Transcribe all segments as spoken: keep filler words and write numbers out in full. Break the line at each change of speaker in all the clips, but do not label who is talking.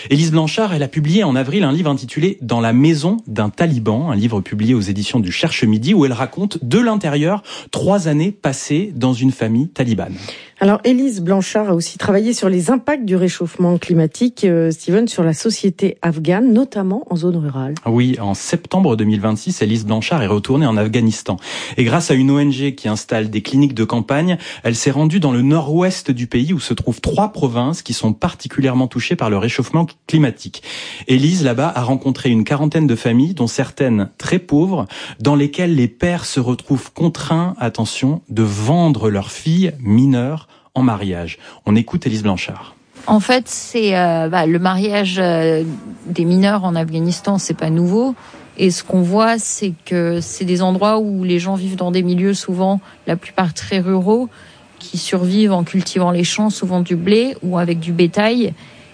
Élise Blanchard, elle a publié en avril un livre intitulé « Dans la maison d'un taliban », un livre publié aux éditions du Cherche Midi, où elle raconte de l'intérieur trois années passées dans une famille talibane.
Alors, Élise Blanchard a aussi travaillé sur les impacts du réchauffement climatique, euh, Steven, sur la société afghane, notamment en zone rurale.
Oui, en septembre deux mille vingt-six, Élise Blanchard est retournée en Afghanistan. Et grâce à une O N G qui installe des cliniques de campagne, elle s'est rendue dans le nord-ouest du pays où se trouvent trois provinces qui sont particulièrement touchées par le réchauffement climatique. Élise, là-bas, a rencontré une quarantaine de familles, dont certaines très pauvres, dans lesquelles les pères se retrouvent contraints, attention, de vendre leurs filles mineures en mariage. On écoute Élise Blanchard.
En fait, c'est euh, bah, le mariage euh, des mineurs en Afghanistan, c'est pas nouveau. Et ce qu'on voit, c'est que c'est des endroits où les gens vivent dans des milieux souvent, la plupart très ruraux, qui survivent en cultivant les champs, souvent du blé ou avec du bétail.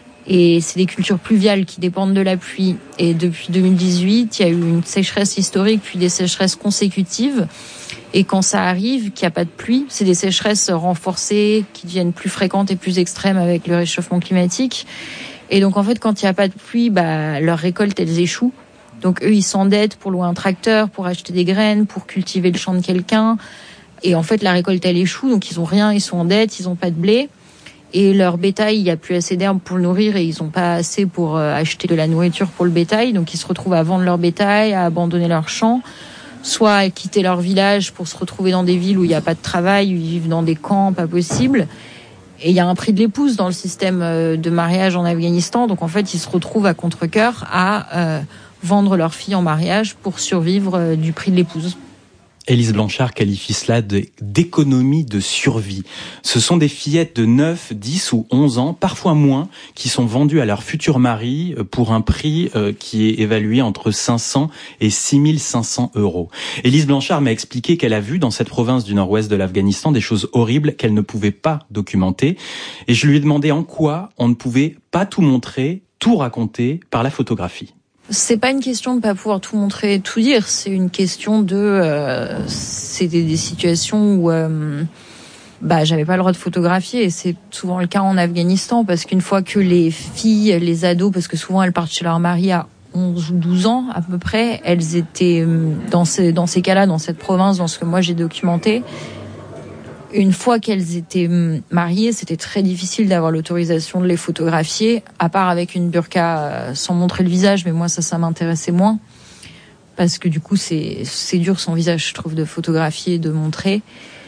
Et c'est des cultures pluviales qui dépendent de la pluie. Et depuis deux mille dix-huit, il y a eu une sécheresse historique, puis des sécheresses consécutives. Et quand ça arrive, qu'il n'y a pas de pluie, c'est des sécheresses renforcées qui deviennent plus fréquentes et plus extrêmes avec le réchauffement climatique. Et donc, en fait, quand il n'y a pas de pluie, bah, leurs récoltes, elles échouent. Donc, eux, ils s'endettent pour louer un tracteur, pour acheter des graines, pour cultiver le champ de quelqu'un. Et en fait, la récolte, elle échoue. Donc, ils ont rien, ils sont en dette, ils n'ont pas de blé. Et leur bétail, il n'y a plus assez d'herbe pour le nourrir et ils n'ont pas assez pour acheter de la nourriture pour le bétail. Donc, ils se retrouvent à vendre leur bétail, à abandonner leur champ, soit à quitter leur village pour se retrouver dans des villes où il n'y a pas de travail, où ils vivent dans des camps, pas possible. Et il y a un prix de l'épouse dans le système de mariage en Afghanistan. Donc, en fait, ils se retrouvent à contre-cœur à euh, vendre leur fille en mariage pour survivre euh, du prix de l'épouse.
Élise Blanchard qualifie cela de, d'économie de survie. Ce sont des fillettes de neuf, dix ou onze ans, parfois moins, qui sont vendues à leur futur mari pour un prix euh, qui est évalué entre cinq cents et six mille cinq cents euros. Élise Blanchard m'a expliqué qu'elle a vu dans cette province du nord-ouest de l'Afghanistan des choses horribles qu'elle ne pouvait pas documenter. Et je lui ai demandé en quoi on ne pouvait pas tout montrer, tout raconter par la photographie.
C'est pas une question de pas pouvoir tout montrer, tout dire. C'est une question de, euh, c'est des, des situations où, euh, bah, j'avais pas le droit de photographier et c'est souvent le cas en Afghanistan parce qu'une fois que les filles, les ados, parce que souvent elles partent chez leur mari à onze ou douze ans à peu près, elles étaient dans ces, dans ces cas-là, dans cette province, dans ce que moi j'ai documenté. Une fois qu'elles étaient mariées, c'était très difficile d'avoir l'autorisation de les photographier, à part avec une burqa sans montrer le visage, mais moi ça, ça m'intéressait moins. Parce que du coup, c'est, c'est dur son visage, je trouve, de photographier, de montrer.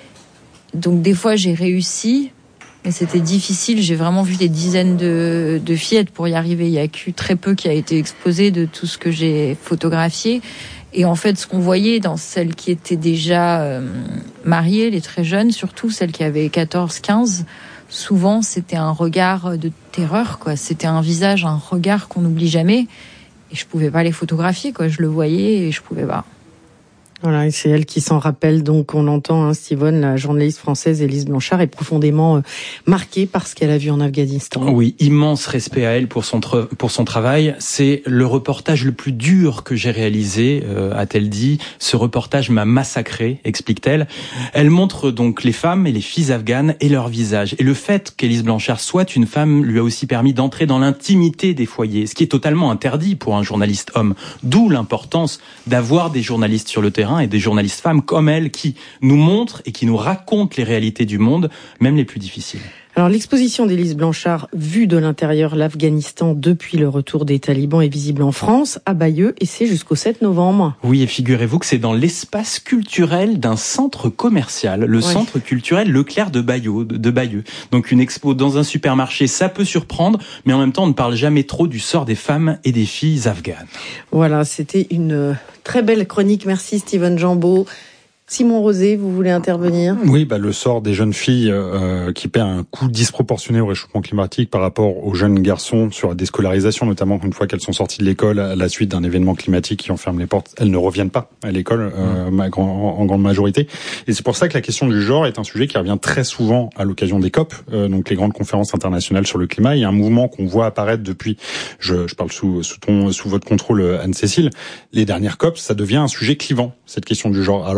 Donc des fois, j'ai réussi, mais c'était difficile. J'ai vraiment vu des dizaines de, de fillettes pour y arriver. Il y a que très peu qui a été exposé de tout ce que j'ai photographié. Et en fait, ce qu'on voyait dans celles qui étaient déjà euh, mariées, les très jeunes, surtout celles qui avaient quatorze, quinze, souvent c'était un regard de terreur, quoi. C'était un visage, un regard qu'on n'oublie jamais. Et je pouvais pas les photographier, quoi. Je le voyais et je pouvais pas.
Voilà, et c'est elle qui s'en rappelle. Donc, on entend, hein, Steven, la journaliste française Élise Blanchard est profondément euh, marquée par ce qu'elle a vu en Afghanistan.
Oui, immense respect à elle pour son tra- pour son travail. C'est le reportage le plus dur que j'ai réalisé, euh, a-t-elle dit. Ce reportage m'a massacré, explique-t-elle. Elle montre donc les femmes et les filles afghanes et leur visage. Et le fait qu'Élise Blanchard soit une femme lui a aussi permis d'entrer dans l'intimité des foyers, ce qui est totalement interdit pour un journaliste homme. D'où l'importance d'avoir des journalistes sur le terrain et des journalistes femmes comme elle qui nous montrent et qui nous racontent les réalités du monde, même les plus difficiles.
Alors, l'exposition d'Élise Blanchard, vue de l'intérieur l'Afghanistan depuis le retour des talibans, est visible en France, à Bayeux, et c'est jusqu'au sept novembre.
Oui, et figurez-vous que c'est dans l'espace culturel d'un centre commercial, le ouais. centre culturel Leclerc de Bayeux, de Bayeux. Donc une expo dans un supermarché, ça peut surprendre, mais en même temps, on ne parle jamais trop du sort des femmes et des filles afghanes.
Voilà, c'était une très belle chronique. Merci Steven Jambeau. Simon Rosé, vous voulez intervenir ?
Oui, bah le sort des jeunes filles euh, qui paient un coût disproportionné au réchauffement climatique par rapport aux jeunes garçons sur la déscolarisation, notamment une fois qu'elles sont sorties de l'école à la suite d'un événement climatique qui enferme les portes, elles ne reviennent pas à l'école euh, mmh. en, en grande majorité. Et c'est pour ça que la question du genre est un sujet qui revient très souvent à l'occasion des C O P, euh, donc les grandes conférences internationales sur le climat. Il y a un mouvement qu'on voit apparaître depuis, je, je parle sous, sous, ton, sous votre contrôle, Anne-Cécile, les dernières C O P, ça devient un sujet clivant, cette question du genre, alors oui. qu'avant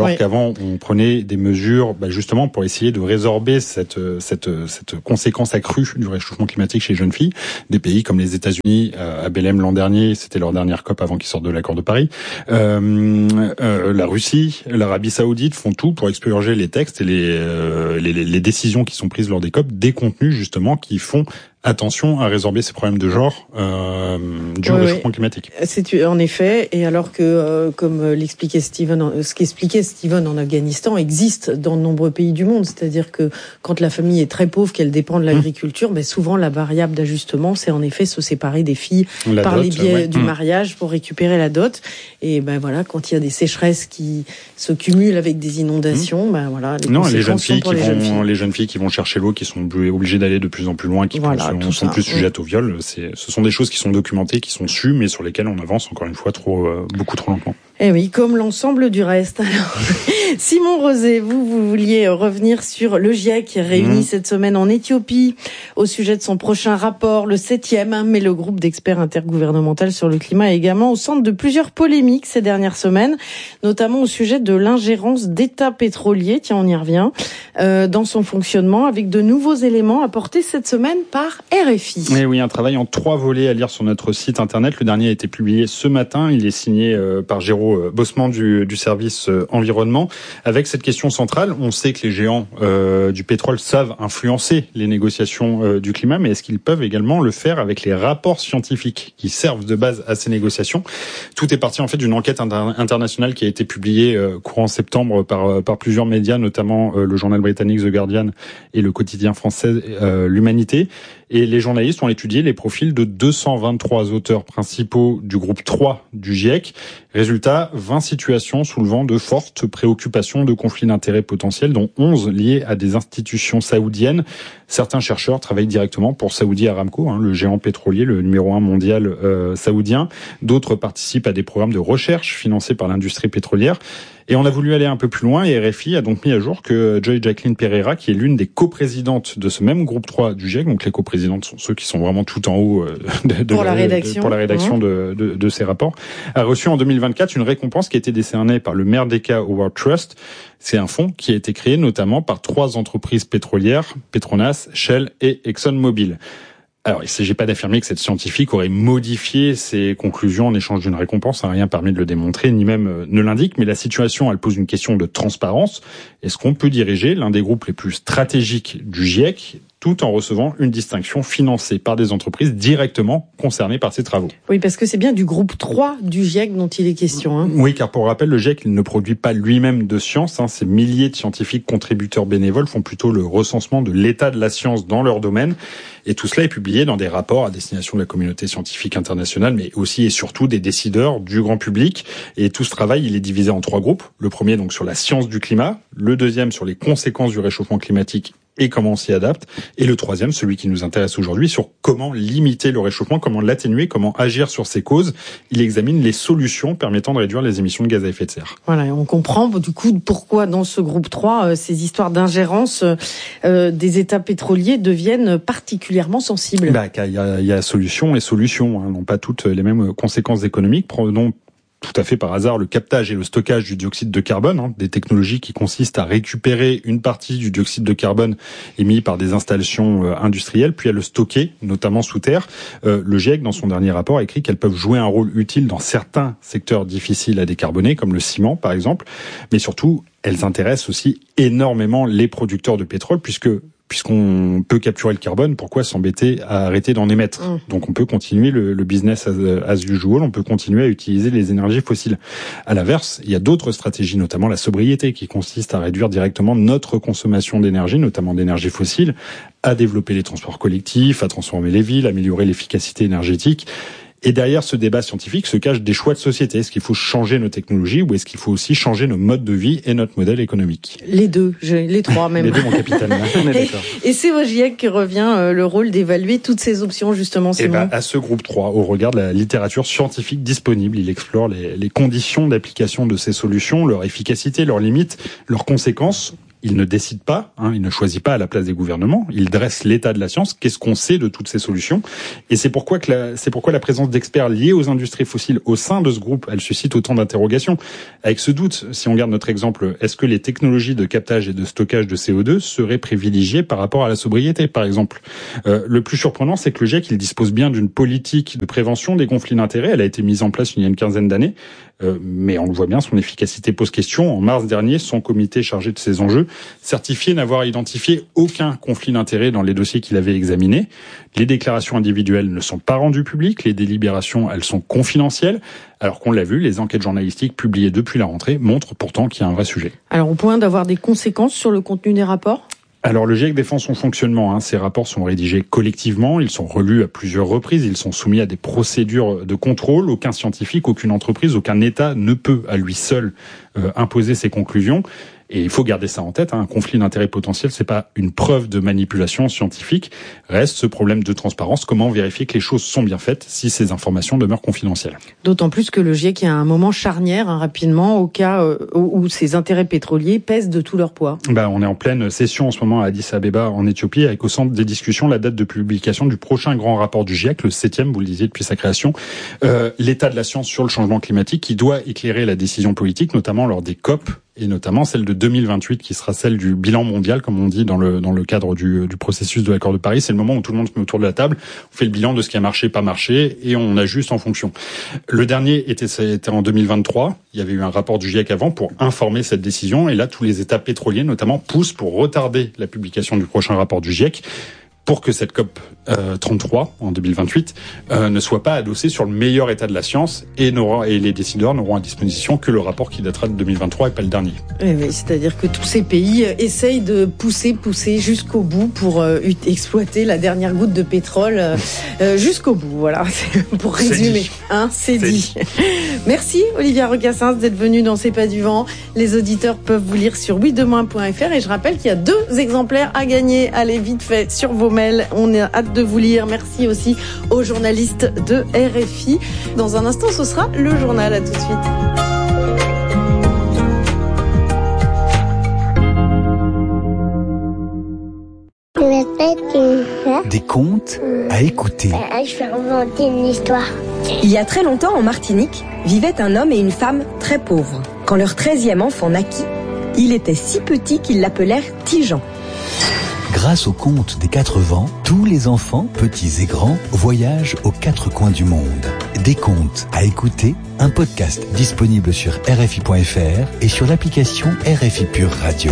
avant, on prenait des mesures bah, justement pour essayer de résorber cette, cette, cette conséquence accrue du réchauffement climatique chez les jeunes filles. Des pays comme les États-Unis, euh, à Belém l'an dernier, c'était leur dernière COP avant qu'ils sortent de l'accord de Paris. Euh, euh, la Russie, l'Arabie Saoudite font tout pour expurger les textes et les, euh, les, les décisions qui sont prises lors des COP, des contenus justement qui font attention à résorber ces problèmes de genre euh, du
oui,
réchauffement
oui.
climatique.
C'est en effet, et alors que, euh, comme l'expliquait Steven, ce qu'expliquait Steven en Afghanistan existe dans de nombreux pays du monde, c'est-à-dire que quand la famille est très pauvre, qu'elle dépend de l'agriculture, mmh. ben souvent la variable d'ajustement, c'est en effet se séparer des filles la par dot, les biais ouais. du mmh. mariage pour récupérer la dot. Et ben voilà, quand il y a des sécheresses qui se cumulent avec des inondations, mmh. ben voilà, les
non,
conséquences
les jeunes filles
sont pour
qui
les
vont,
jeunes filles.
les jeunes filles qui vont chercher l'eau, qui sont obligées d'aller de plus en plus loin, qui voilà. sont, sont plus sujettes au viol. C'est, ce sont des choses qui sont documentées, qui sont sues, mais sur lesquelles on avance encore une fois trop, euh, beaucoup trop lentement.
Eh oui, comme l'ensemble du reste. Alors, Simon Rosé, vous, vous vouliez revenir sur le GIEC réuni mmh. cette semaine en Éthiopie au sujet de son prochain rapport, le septième, hein, mais le groupe d'experts intergouvernemental sur le climat est également au centre de plusieurs polémiques ces dernières semaines, notamment au sujet de l'ingérence d'États pétroliers, tiens, on y revient, euh, dans son fonctionnement, avec de nouveaux éléments apportés cette semaine par R F I.
Eh oui, un travail en trois volets à lire sur notre site internet. Le dernier a été publié ce matin. Il est signé euh, par Jérôme Bossman du, du service euh, environnement. Avec cette question centrale, on sait que les géants euh, du pétrole savent influencer les négociations euh, du climat, mais est-ce qu'ils peuvent également le faire avec les rapports scientifiques qui servent de base à ces négociations ? Tout est parti en fait d'une enquête inter- internationale qui a été publiée euh, courant septembre par, euh, par plusieurs médias, notamment euh, le journal britannique The Guardian et le quotidien français euh, L'Humanité. Et les journalistes ont étudié les profils de deux cent vingt-trois auteurs principaux du groupe trois du GIEC. Résultat, vingt situations soulevant de fortes préoccupations de conflits d'intérêts potentiels, dont onze liés à des institutions saoudiennes. Certains chercheurs travaillent directement pour Saudi Aramco, hein, le géant pétrolier, le numéro un mondial euh, saoudien. D'autres participent à des programmes de recherche financés par l'industrie pétrolière. Et on a voulu aller un peu plus loin et R F I a donc mis à jour que Joy Jacqueline Pereira, qui est l'une des coprésidentes de ce même groupe trois du GIEC, donc les coprésidentes sont ceux qui sont vraiment tout en haut de, de
pour,
la,
la rédaction.
De, pour la rédaction mmh. de, de, de ces rapports, a reçu en deux mille vingt-quatre une récompense qui a été décernée par le Merdeka Award Trust. C'est un fonds qui a été créé notamment par trois entreprises pétrolières, Petronas, Shell et ExxonMobil. Alors, il ne s'agit pas d'affirmer que cette scientifique aurait modifié ses conclusions en échange d'une récompense, ça n'a rien permis de le démontrer, ni même euh, ne l'indique, mais la situation, elle pose une question de transparence. Est-ce qu'on peut diriger l'un des groupes les plus stratégiques du GIEC tout en recevant une distinction financée par des entreprises directement concernées par ces travaux?
Oui, parce que c'est bien du groupe trois du GIEC dont il est question. Hein.
Oui, car pour rappel, le GIEC il ne produit pas lui-même de science. Hein. Ces milliers de scientifiques contributeurs bénévoles font plutôt le recensement de l'état de la science dans leur domaine. Et tout cela est publié dans des rapports à destination de la communauté scientifique internationale, mais aussi et surtout des décideurs du grand public. Et tout ce travail, il est divisé en trois groupes. Le premier, donc, sur la science du climat. Le deuxième, sur les conséquences du réchauffement climatique et comment on s'y adapte. Et le troisième, celui qui nous intéresse aujourd'hui, sur comment limiter le réchauffement, comment l'atténuer, comment agir sur ses causes. Il examine les solutions permettant de réduire les émissions de gaz à effet de serre.
Voilà, on comprend du coup pourquoi dans ce groupe trois, euh, ces histoires d'ingérence euh, des États pétroliers deviennent particulièrement sensibles.
Bah, il y a, il y a solution et solution, hein, n'ont pas toutes les mêmes conséquences économiques. Prenons tout à fait par hasard le captage et le stockage du dioxyde de carbone, hein, des technologies qui consistent à récupérer une partie du dioxyde de carbone émis par des installations euh, industrielles, puis à le stocker, notamment sous terre. Euh, le GIEC, dans son dernier rapport, a écrit qu'elles peuvent jouer un rôle utile dans certains secteurs difficiles à décarboner, comme le ciment par exemple, mais surtout, elles intéressent aussi énormément les producteurs de pétrole, puisque puisqu'on peut capturer le carbone, pourquoi s'embêter à arrêter d'en émettre? Mmh. Donc on peut continuer le, le business as, as usual, on peut continuer à utiliser les énergies fossiles. À l'inverse, il y a d'autres stratégies, notamment la sobriété, qui consiste à réduire directement notre consommation d'énergie, notamment d'énergie fossile, à développer les transports collectifs, à transformer les villes, à améliorer l'efficacité énergétique. Et derrière ce débat scientifique se cachent des choix de société. Est-ce qu'il faut changer nos technologies ou est-ce qu'il faut aussi changer nos modes de vie et notre modèle économique?
Les deux, je, les trois même.
Les deux, mon capitaine.
et, et c'est au GIEC que revient euh, le rôle d'évaluer toutes ces options, justement, Simon.
Et ben, à ce groupe trois, au regard de la littérature scientifique disponible, il explore les, les conditions d'application de ces solutions, leur efficacité, leurs limites, leurs conséquences. il ne décide pas, hein, il ne choisit pas à la place des gouvernements, il dresse l'état de la science. Qu'est-ce qu'on sait de toutes ces solutions? Et c'est pourquoi que la, c'est pourquoi la présence d'experts liés aux industries fossiles au sein de ce groupe, elle suscite autant d'interrogations. Avec ce doute, si on garde notre exemple, est-ce que les technologies de captage et de stockage de C O deux seraient privilégiées par rapport à la sobriété, par exemple? euh, Le plus surprenant, c'est que le GIEC, il dispose bien d'une politique de prévention des conflits d'intérêts. Elle a été mise en place il y a une quinzaine d'années, euh, mais on le voit bien, son efficacité pose question. En mars dernier, son comité chargé de ces enjeux certifiait n'avoir identifié aucun conflit d'intérêts dans les dossiers qu'il avait examinés. Les déclarations individuelles ne sont pas rendues publiques, les délibérations, elles sont confidentielles, alors qu'on l'a vu, les enquêtes journalistiques publiées depuis la rentrée montrent pourtant qu'il y a un vrai sujet.
Alors au point d'avoir des conséquences sur le contenu des rapports ?
Alors le GIEC défend son fonctionnement. Hein. Ces rapports sont rédigés collectivement, ils sont relus à plusieurs reprises, ils sont soumis à des procédures de contrôle. Aucun scientifique, aucune entreprise, aucun État ne peut à lui seul euh, imposer ses conclusions. Et il faut garder ça en tête, hein. Un conflit d'intérêts potentiel, c'est pas une preuve de manipulation scientifique. Reste ce problème de transparence. Comment vérifier que les choses sont bien faites si ces informations demeurent confidentielles?
D'autant plus que le GIEC est à un moment charnière, hein, rapidement, au cas euh, où ces intérêts pétroliers pèsent de tout leur poids.
Bah, on est en pleine session en ce moment à Addis Abeba, en Éthiopie, avec au centre des discussions la date de publication du prochain grand rapport du GIEC, le septième, vous le disiez, depuis sa création, euh, l'état de la science sur le changement climatique, qui doit éclairer la décision politique, notamment lors des COP, et notamment celle de deux mille vingt-huit, qui sera celle du bilan mondial, comme on dit dans le dans le cadre du, du processus de l'accord de Paris. C'est le moment où tout le monde se met autour de la table, on fait le bilan de ce qui a marché, pas marché, et on ajuste en fonction. Le dernier était, c'était en deux mille vingt-trois. Il y avait eu un rapport du GIEC avant pour informer cette décision, et là, tous les États pétroliers, notamment, poussent pour retarder la publication du prochain rapport du GIEC, pour que cette COP euh, trente-trois en deux mille vingt-huit euh, ne soit pas adossée sur le meilleur état de la science et, n'aura, et les décideurs n'auront à disposition que le rapport qui datera de deux mille vingt-trois et pas le dernier.
Oui, oui, c'est-à-dire que tous ces pays essayent de pousser, pousser jusqu'au bout pour euh, exploiter la dernière goutte de pétrole euh, jusqu'au bout. Voilà, pour résumer. C'est dit. Hein, c'est, c'est dit. dit. Merci Olivia Recassens d'être venue dans C'est pas du vent. Les auditeurs peuvent vous lire sur oui demain point f r et je rappelle qu'il y a deux exemplaires à gagner. Allez vite fait sur vos mails. On a hâte de vous lire. Merci aussi aux journalistes de R F I. Dans un instant, ce sera le journal. À tout de suite.
Des contes à écouter.
Je vais inventer une histoire.
Il y a très longtemps, en Martinique, vivaient un homme et une femme très pauvres. Quand leur treizième enfant naquit, il était si petit qu'ils l'appelèrent Tijan.
Grâce au conte des quatre vents, tous les enfants, petits et grands, voyagent aux quatre coins du monde. Des contes à écouter, un podcast disponible sur R F I point F R et sur l'application R F I Pure Radio.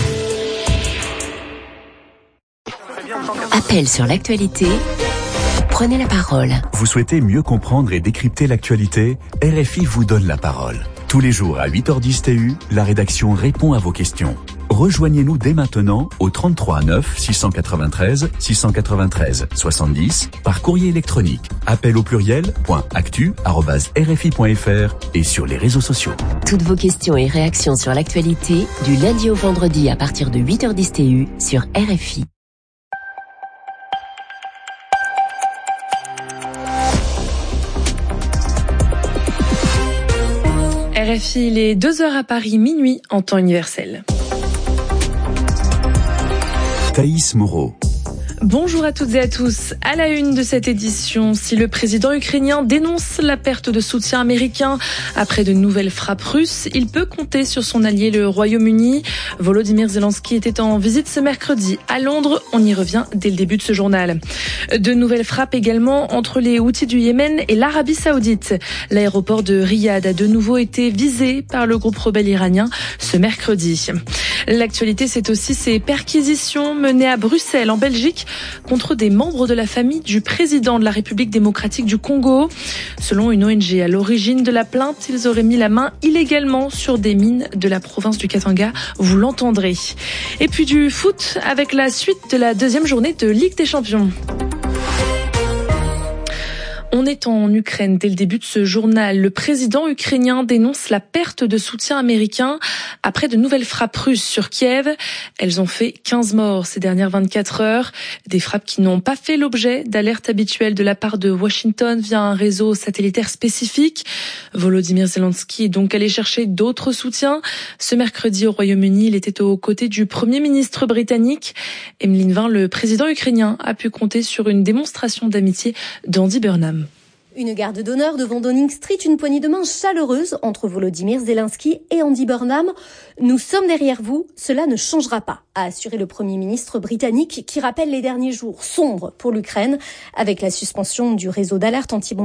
Appel sur l'actualité. Prenez la parole.
Vous souhaitez mieux comprendre et décrypter l'actualité? R F I vous donne la parole. Tous les jours à huit heures dix T U, la rédaction répond à vos questions. Rejoignez-nous dès maintenant au trente-trois neuf six cent quatre-vingt-treize six cent quatre-vingt-treize soixante-dix par courrier électronique. Appel au pluriel point actu arobase r f i point f r et sur les réseaux sociaux.
Toutes vos questions et réactions sur l'actualité du lundi au vendredi à partir de huit heures dix T U sur R F I.
R F I, il est deux heures à Paris, minuit en temps universel.
Thaïs Moreau.
Bonjour à toutes et à tous. À la une de cette édition, si le président ukrainien dénonce la perte de soutien américain après de nouvelles frappes russes, il peut compter sur son allié le Royaume-Uni. Volodymyr Zelensky était en visite ce mercredi à Londres. On y revient dès le début de ce journal. De nouvelles frappes également entre les Houthis du Yémen et l'Arabie Saoudite. L'aéroport de Riyad a de nouveau été visé par le groupe rebelle iranien ce mercredi. L'actualité, c'est aussi ces perquisitions menées à Bruxelles, en Belgique, contre des membres de la famille du président de la République démocratique du Congo. Selon une O N G à l'origine de la plainte, ils auraient mis la main illégalement sur des mines de la province du Katanga. Vous l'entendrez. Et puis du foot avec la suite de la deuxième journée de Ligue des Champions. On est en Ukraine dès le début de ce journal. Le président ukrainien dénonce la perte de soutien américain après de nouvelles frappes russes sur Kiev. Elles ont fait quinze morts ces dernières vingt-quatre heures. Des frappes qui n'ont pas fait l'objet d'alertes habituelles de la part de Washington via un réseau satellitaire spécifique. Volodymyr Zelensky est donc allé chercher d'autres soutiens. Ce mercredi au Royaume-Uni, il était aux côtés du Premier ministre britannique. Emeline Vin, le président ukrainien, a pu compter sur une démonstration d'amitié d'Andy Burnham.
Une garde d'honneur devant Downing Street, une poignée de main chaleureuse entre Volodymyr Zelensky et Andy Burnham. Nous sommes derrière vous, cela ne changera pas, a assuré le Premier ministre britannique qui rappelle les derniers jours sombres pour l'Ukraine avec la suspension du réseau d'alerte anti-bombardement